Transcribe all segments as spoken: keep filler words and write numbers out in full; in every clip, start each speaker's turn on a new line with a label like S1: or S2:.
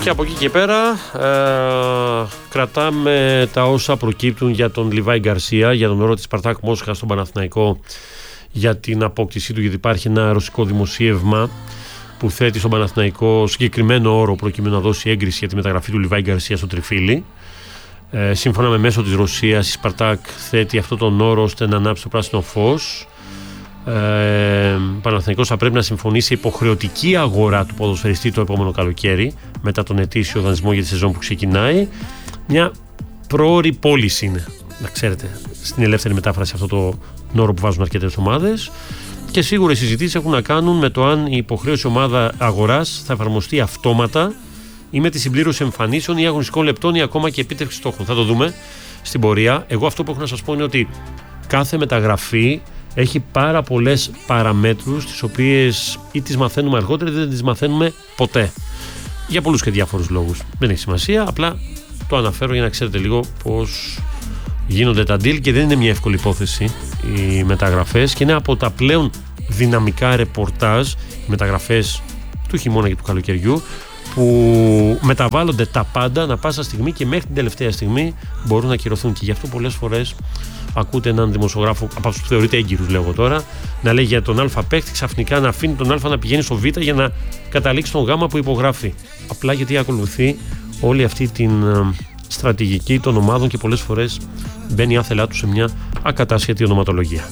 S1: Και από εκεί και πέρα ε, κρατάμε τα όσα προκύπτουν για τον Λιβάη Γκαρσία, για τον όρο της Σπαρτάκ Μόσχα στον Παναθηναϊκό για την απόκτησή του, γιατί υπάρχει ένα ρωσικό δημοσίευμα που θέτει στον Παναθηναϊκό συγκεκριμένο όρο προκειμένου να δώσει έγκριση για τη μεταγραφή του Λιβάη Γκαρσία στο Τριφύλι. Ε, σύμφωνα με μέσο της Ρωσίας, η Σπαρτάκ θέτει αυτόν τον όρο ώστε να ανάψει το πράσινο φως. Ε, ο Παναθηναϊκός θα πρέπει να συμφωνήσει υποχρεωτική αγορά του ποδοσφαιριστή το επόμενο καλοκαίρι, μετά τον ετήσιο δανεισμό για τη σεζόν που ξεκινάει. Μια πρόωρη πώληση είναι, να ξέρετε, στην ελεύθερη μετάφραση αυτό το όρο που βάζουν αρκετές ομάδες. Και σίγουρα οι συζητήσεις έχουν να κάνουν με το αν η υποχρέωση ομάδα αγοράς θα εφαρμοστεί αυτόματα ή με τη συμπλήρωση εμφανίσεων ή αγωνιστικών λεπτών ή ακόμα και επίτευξη στόχων. Θα το δούμε στην πορεία. Εγώ αυτό που έχω να σας πω είναι ότι κάθε μεταγραφή έχει πάρα πολλές παραμέτρους, τις οποίες ή τις μαθαίνουμε αργότερα ή δεν τις μαθαίνουμε ποτέ. Για πολλούς και διάφορους λόγους. Δεν έχει σημασία, απλά το αναφέρω για να ξέρετε λίγο πώς γίνονται τα deal, και δεν είναι μια εύκολη υπόθεση οι μεταγραφές, και είναι από τα πλέον δυναμικά ρεπορτάζ, οι μεταγραφές του χειμώνα και του καλοκαιριού, που μεταβάλλονται τα πάντα ανά πάσα στιγμή και μέχρι την τελευταία στιγμή μπορούν να ακυρωθούν. Και γι' αυτό πολλές φορές ακούτε έναν δημοσιογράφο, από αυτούς που θεωρείται έγκυρους λέω εγώ τώρα, να λέει για τον Α παίκτη, ξαφνικά να αφήνει τον Α να πηγαίνει στο Β για να καταλήξει τον Γ που υπογράφει. Απλά γιατί ακολουθεί όλη αυτή την στρατηγική των ομάδων και πολλές φορές μπαίνει άθελά του σε μια ακατάσχετη ονοματολογία.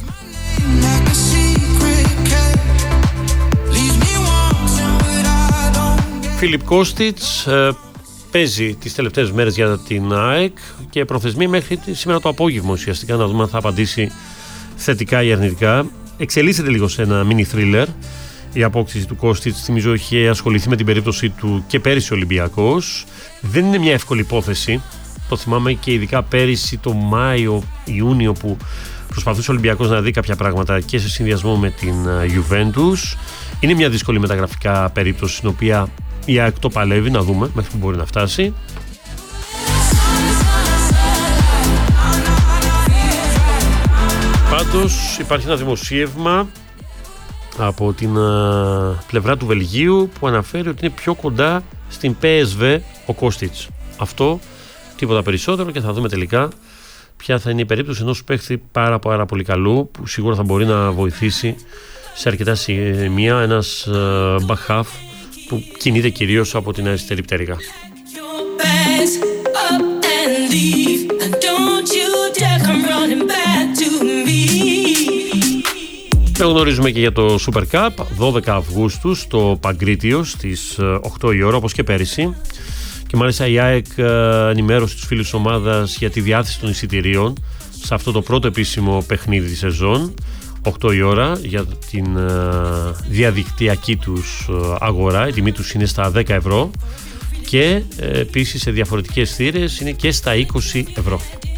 S1: Φίλιπ Κώστιτς ε, παίζει τις τελευταίες μέρες για την ΑΕΚ και προθεσμεί μέχρι σήμερα το απόγευμα ουσιαστικά να δούμε αν θα απαντήσει θετικά ή αρνητικά. Εξελίσσεται λίγο σε ένα mini thriller η απόκτηση του Κώστιτς. Θυμίζω είχε ασχοληθεί με την περίπτωση του και πέρυσι ο Ολυμπιακός. Δεν είναι μια εύκολη υπόθεση. Το θυμάμαι και ειδικά πέρυσι το Μάιο, Ιούνιο, που προσπαθούσε ο Ολυμπιακός να δει κάποια πράγματα και σε συνδυασμό με την Juventus. Είναι μια δύσκολη μεταγραφικά περίπτωση στην οποία η ΑΕΚ το παλεύει, να δούμε μέχρι που μπορεί να φτάσει. Πάντως υπάρχει ένα δημοσίευμα από την uh, πλευρά του Βελγίου που αναφέρει ότι είναι πιο κοντά στην πι ες βι ο Κώστιτς. Αυτό, τίποτα περισσότερο, και θα δούμε τελικά ποια θα είναι η περίπτωση ενός παίχτη πάρα πάρα πολύ καλού, που σίγουρα θα μπορεί να βοηθήσει σε αρκετά σημεία, ένας uh, back half που κινείται κυρίως από την αριστερή πτέρυγα. Το γνωρίζουμε και για το Super Cup, δώδεκα Αυγούστου στο Παγκρίτιο στις οκτώ η ώρα, όπως και πέρυσι. Και μάλιστα η ΑΕΚ ενημέρωσε τους φίλους της ομάδας για τη διάθεση των εισιτηρίων σε αυτό το πρώτο επίσημο παιχνίδι της σεζόν, οκτώ η ώρα, για την διαδικτυακή τους αγορά. Η τιμή τους είναι στα δέκα ευρώ και επίσης σε διαφορετικές θύρες είναι και στα είκοσι ευρώ.